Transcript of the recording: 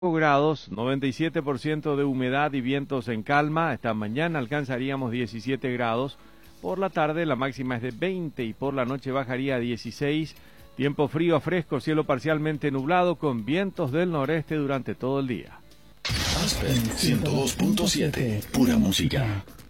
grados, 97% de humedad y vientos en calma. Esta mañana alcanzaríamos 17 grados. Por la tarde la máxima es de 20 y por la noche bajaría a 16. Tiempo frío a fresco, cielo parcialmente nublado con vientos del noreste durante todo el día. Aspen 102.7, pura música.